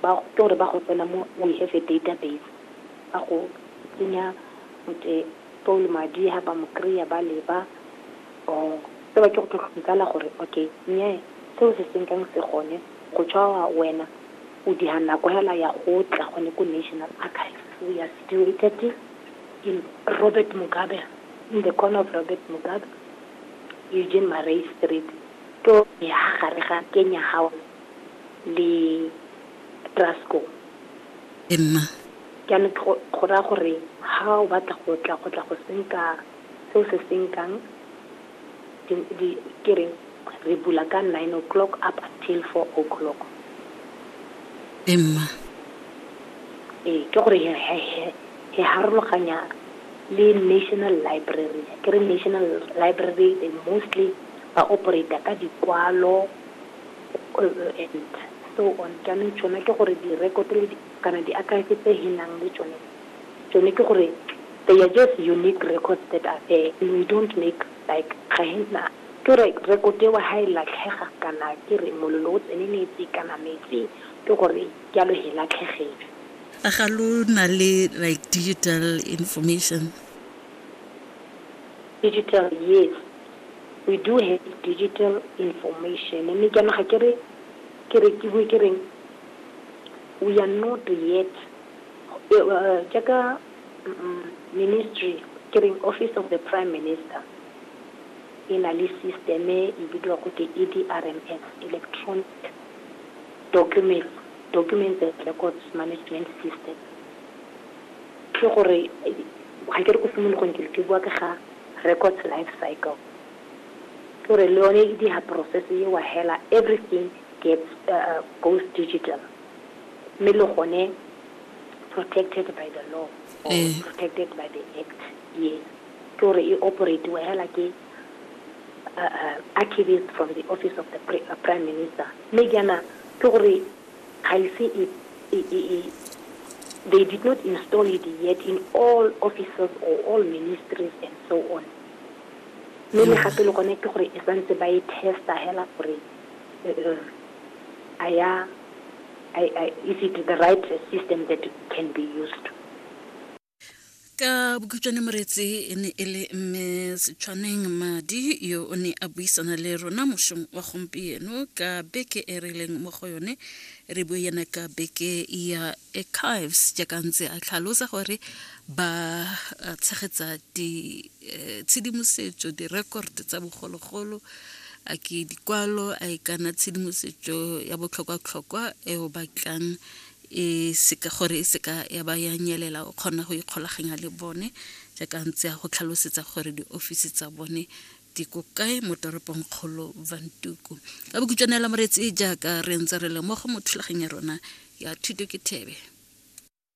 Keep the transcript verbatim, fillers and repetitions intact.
ba go re ba go tsena mo we have a database a go tsenya motse Paul Madi ha ba mo kreya ba leba o se ba ke go tlhotlhetsala gore okay nye se o se senkang se gone go tswa wena o di hana go hela ya go tla gone ko National Archives. We are situated in Robert Mugabe, in the corner of Robert Mugabe, Eugene Marais Street. To ya gare ga Kenya House le Trasco. Emma ke ne go ra gore ha o batla go tla go tla go senka se o se senkang di kering re bula ka nine o'clock up until four o'clock. Emma eh ke gore he he he harologanya le National Library ke re National Library they mostly ba operate ka dikwalo and so on kana tsona ke gore di record le kana di archive tse hinang le tsone tsone ke gore they are just unique records that are there and we don't make like khahina ke re record wa haila tlhega kana ke re mololo o tsene ne tsi kana metsi ke gore ya lo hela tlhegetse a galu na le like digital information. Digital, yes, we do have digital information and ke na ga kere kere ke bue kere we are not yet uh, jaga um, ministry kering office of the prime minister in a system e bidwa go ke E D R M S electronic documents documents and records management system ke gore ga ke re go simolola go ntse ke bua ka ga records life cycle gore le one e di ha process ye wa hela everything gets uh, goes digital me le gone protected by the law or eh. protected by the act yes gore e operate wa hela ke uh, uh, archivist from the office of the pre, uh, prime minister me gana ke gore I see it, it, it, it, they did not install it yet in all offices or all ministries and so on. Maybe happy lo connect gore e santse ba e testa hela gore aya I I is it the right system that can be used. Ka bukutswane moretsi ene ele mme Setshwaneng Madi yo o ne a buisana le rona moshong wa gompieno ka beke e releng mo go yone re buena ka beke ya archives ja kantse a tlhalosa gore ba tshegetsa di tshedimosetso di record tsa bogologolo a ke dikwalo a ikana tshedimosetso ya botlhokwa-tlhokwa e o batlang e seka gore e seka ya ba ya nyelela o kgona go ikgolaganya le bone ja ka ntse go tlhalosetsa gore di office tsa bone di go kae mo toropong kgolo Vantuku ka bokutswanela moretsi ja ka re ntse re le mo go mothulaganya rona ya Thuto ke Thebe.